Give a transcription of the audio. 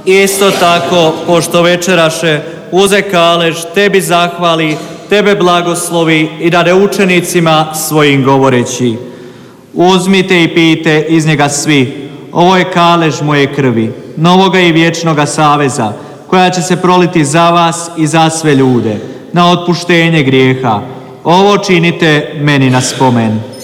Isto tako, pošto večeraše, uze kalež, tebi zahvali, tebe blagoslovi i dade učenicima svojim govoreći: uzmite i pijte iz njega svi, ovo je kalež moje krvi, novoga i vječnoga saveza, koja će se proliti za vas i za sve ljude, na otpuštenje grijeha. Ovo činite meni na spomen.